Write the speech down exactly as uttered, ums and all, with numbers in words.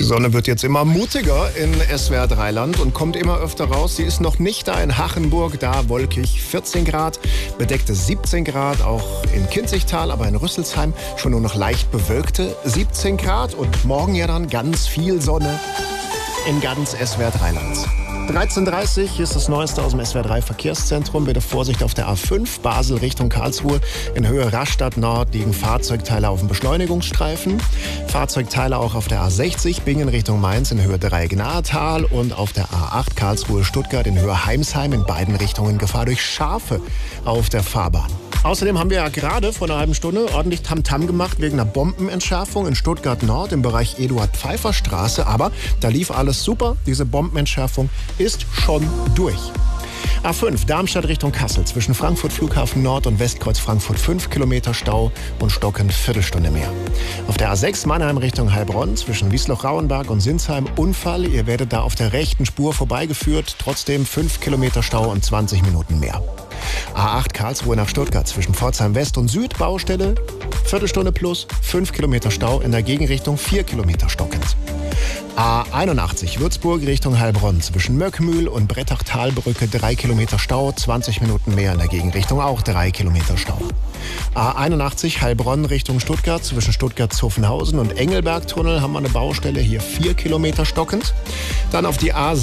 Sonne wird jetzt immer mutiger in S W R drei Land und kommt immer öfter raus. Sie ist noch nicht da in Hachenburg, da wolkig vierzehn Grad, bedeckte siebzehn Grad, auch in Kinzigtal, aber in Rüsselsheim schon nur noch leicht bewölkte siebzehn Grad und morgen ja dann ganz viel Sonne in ganz S W R drei Land. dreizehn Uhr dreißig ist das Neueste aus dem S W R drei Verkehrszentrum. Bitte Vorsicht auf der A fünf, Basel Richtung Karlsruhe. In Höhe Rastatt Nord liegen Fahrzeugteile auf dem Beschleunigungsstreifen. Fahrzeugteile auch auf der A sechzig, Bingen Richtung Mainz in Höhe Dreigenatal und auf der A acht Karlsruhe Stuttgart in Höhe Heimsheim in beiden Richtungen Gefahr durch Schafe auf der Fahrbahn. Außerdem haben wir ja gerade vor einer halben Stunde ordentlich Tamtam gemacht wegen einer Bombenentschärfung in Stuttgart Nord im Bereich Eduard-Pfeiffer-Straße. Aber da lief alles super. Diese Bombenentschärfung ist schon durch. A fünf, Darmstadt Richtung Kassel. Zwischen Frankfurt Flughafen Nord und Westkreuz Frankfurt fünf Kilometer Stau und Stocken Viertelstunde mehr. Auf der A sechs Mannheim Richtung Heilbronn. Zwischen Wiesloch-Rauenberg und Sinsheim Unfall. Ihr werdet da auf der rechten Spur vorbeigeführt. Trotzdem fünf Kilometer Stau und zwanzig Minuten mehr. A acht Karlsruhe nach Stuttgart zwischen Pforzheim West und Süd Baustelle, Viertelstunde plus, fünf Kilometer Stau, in der Gegenrichtung vier Kilometer stockend. A einundachtzig Würzburg Richtung Heilbronn zwischen Möckmühl und Brettachtalbrücke drei Kilometer Stau, zwanzig Minuten mehr, in der Gegenrichtung auch drei Kilometer Stau. A einundachtzig Heilbronn Richtung Stuttgart zwischen Stuttgart-Zuffenhausen und Engelbergtunnel haben wir eine Baustelle, hier vier Kilometer stockend. Dann auf die A